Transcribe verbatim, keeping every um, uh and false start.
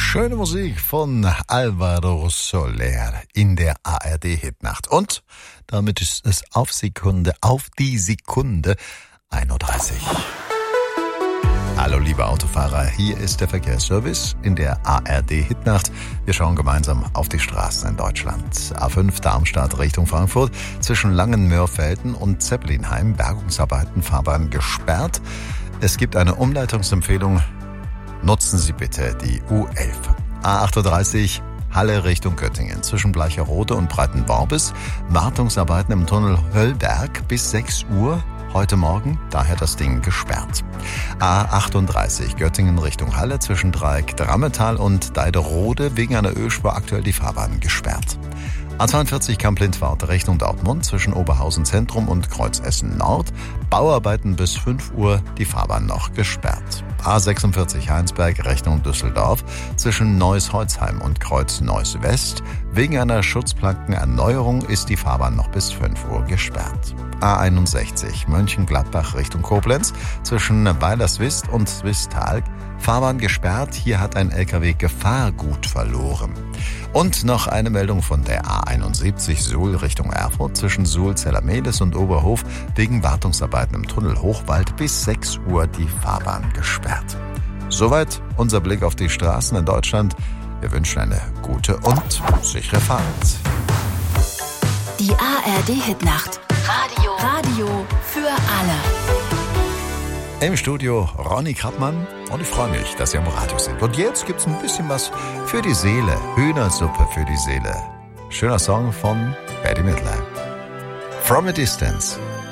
Schöne Musik von Alvaro Soler in der A R D-Hitnacht. Und damit ist es auf Sekunde, auf die Sekunde ein Uhr dreißig. Hallo liebe Autofahrer, hier ist der Verkehrsservice in der A R D-Hitnacht. Wir schauen gemeinsam auf die Straßen in Deutschland. A fünf Darmstadt Richtung Frankfurt, zwischen Langenmörfelden und Zeppelinheim, Bergungsarbeiten, Fahrbahn gesperrt. Es gibt eine Umleitungsempfehlung. Nutzen Sie bitte die U elf. A achtunddreißig Halle Richtung Göttingen, zwischen Bleicherode und Breitenworbis. Wartungsarbeiten im Tunnel Höllberg bis sechs Uhr. Heute Morgen, daher das Ding gesperrt. A achtunddreißig Göttingen Richtung Halle, zwischen Dreieck Drammetal und Deiderode, wegen einer Ölspur aktuell die Fahrbahn gesperrt. A zweiundvierzig Kamp-Lindwart Richtung Dortmund, zwischen Oberhausen Zentrum und Kreuz Essen Nord. Bauarbeiten bis fünf Uhr, die Fahrbahn noch gesperrt. A sechsundvierzig Heinsberg Richtung Düsseldorf, zwischen Neuss-Holzheim und Kreuz Neuss West. Wegen einer Schutzplankenerneuerung ist die Fahrbahn noch bis fünf Uhr gesperrt. A einundsechzig Mönchengladbach Richtung Koblenz, zwischen Weilerswist und Swistalk. Fahrbahn gesperrt, hier hat ein L K W Gefahrgut verloren. Und noch eine Meldung von der A einundsiebzig Suhl Richtung Erfurt, zwischen Suhl-Zellermelis und Oberhof, wegen Wartungsarbeiten im Tunnel Hochwald bis sechs Uhr die Fahrbahn gesperrt. Soweit unser Blick auf die Straßen in Deutschland. Wir wünschen eine gute und sichere Fahrt. Die A R D-Hitnacht. Radio. Radio für alle. Im Studio Ronny Krappmann und ich freue mich, dass Sie am Radio sind. Und jetzt gibt's ein bisschen was für die Seele. Hühnersuppe für die Seele. Schöner Song von Bette Midler. From a Distance.